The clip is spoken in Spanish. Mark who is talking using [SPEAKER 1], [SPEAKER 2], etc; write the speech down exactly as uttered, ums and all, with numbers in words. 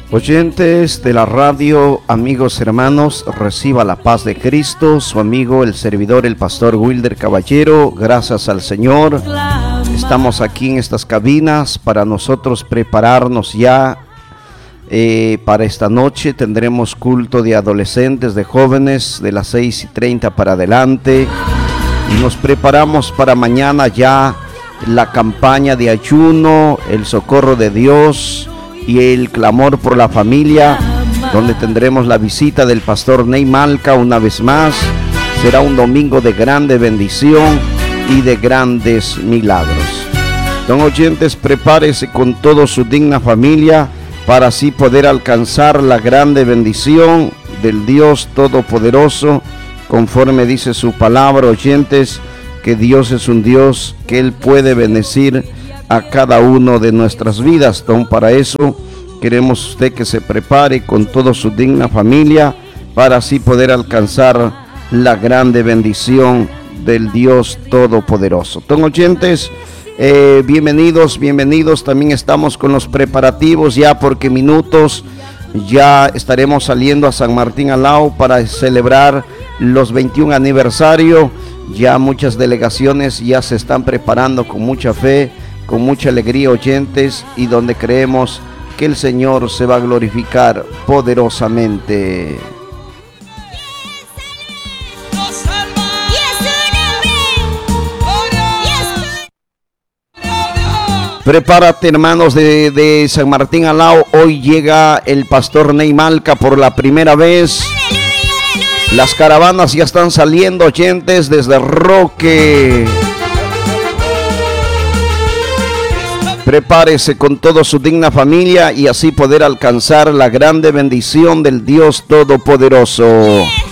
[SPEAKER 1] Oyentes de la radio, amigos hermanos, reciba la paz de Cristo, su amigo, el servidor, el pastor Wilder Caballero. Gracias al Señor, estamos aquí en estas cabinas para nosotros prepararnos ya eh, para esta noche. Tendremos culto de adolescentes, de jóvenes, de las seis y treinta para adelante, y nos preparamos para mañana ya la campaña de ayuno, el socorro de Dios y el clamor por la familia, donde tendremos la visita del pastor Ney Malca una vez más. Será un domingo de grande bendición y de grandes milagros. Don oyentes, prepárese con toda su digna familia para así poder alcanzar la grande bendición del Dios Todopoderoso, conforme dice su palabra. Oyentes, que Dios es un Dios que Él puede bendecir a cada uno de nuestras vidas. Don, para eso queremos usted que se prepare con toda su digna familia para así poder alcanzar la grande bendición del Dios Todopoderoso. Don oyentes, eh, bienvenidos, bienvenidos. También estamos con los preparativos ya, porque minutos ya estaremos saliendo a San Martín Alao para celebrar los veintiún aniversario. Ya muchas delegaciones ya se están preparando con mucha fe, con mucha alegría, oyentes, y donde creemos que el Señor se va a glorificar poderosamente. Prepárate, hermanos de, de San Martín Alao. Hoy llega el pastor Ney Malca por la primera vez. Las caravanas ya están saliendo, oyentes, desde Roque. Prepárese con toda su digna familia y así poder alcanzar la grande bendición del Dios Todopoderoso.